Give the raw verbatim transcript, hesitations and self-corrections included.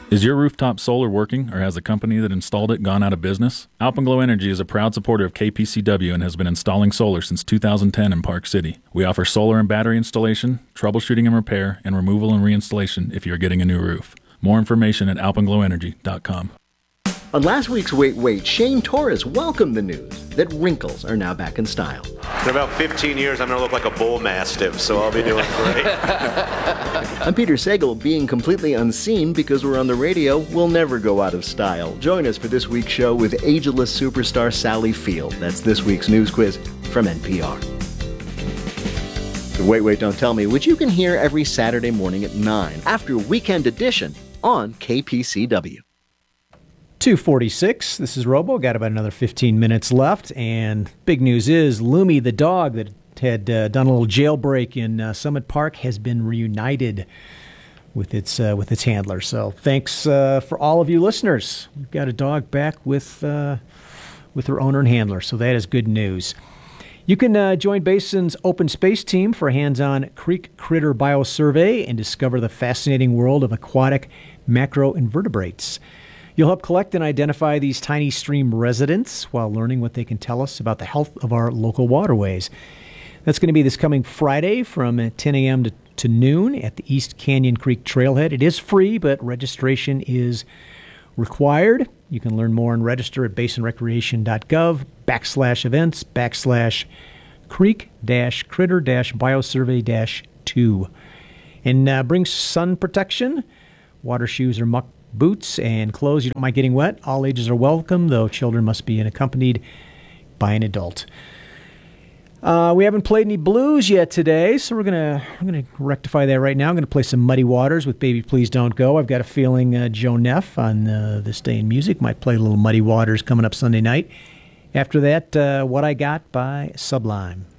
Is your rooftop solar working, or has the company that installed it gone out of business? Alpenglow Energy is a proud supporter of K P C W and has been installing solar since two thousand ten in Park City. We offer solar and battery installation, troubleshooting and repair, and removal and reinstallation if you're getting a new roof. More information at alpenglow energy dot com. On last week's Wait Wait, Shane Torres welcomed the news that wrinkles are now back in style. In about fifteen years, I'm going to look like a bull mastiff, so I'll be doing great. I'm Peter Sagal. Being completely unseen because we're on the radio will never go out of style. Join us for this week's show with ageless superstar Sally Field. That's this week's news quiz from N P R. The Wait Wait Don't Tell Me, which you can hear every Saturday morning at nine after Weekend Edition on K P C W. two forty-six, this is Robo. Got about another fifteen minutes left, and big news is Lumi the dog that had uh, done a little jailbreak in uh, Summit Park has been reunited with its uh, with its handler. So thanks uh, for all of you listeners. We've got a dog back with uh, with her owner and handler, so that is good news. You can uh, join Basin's Open Space team for a hands-on creek critter biosurvey and discover the fascinating world of aquatic macroinvertebrates. You'll help collect and identify these tiny stream residents while learning what they can tell us about the health of our local waterways. That's going to be this coming Friday from ten a.m. to, to noon at the East Canyon Creek Trailhead. It is free, but registration is required. You can learn more and register at basinrecreation.gov backslash events backslash creek dash critter dash biosurvey dash two. And uh, bring sun protection, water shoes or muck boots, and clothes you don't mind getting wet. All ages are welcome, though children must be accompanied by an adult. Uh, we haven't played any blues yet today, so we're gonna we're gonna rectify that right now. I'm gonna play some Muddy Waters with Baby Please Don't Go. I've got a feeling uh, Joe Neff on uh, This Day in Music might play a little Muddy Waters coming up Sunday night. After that, uh, What I Got by Sublime.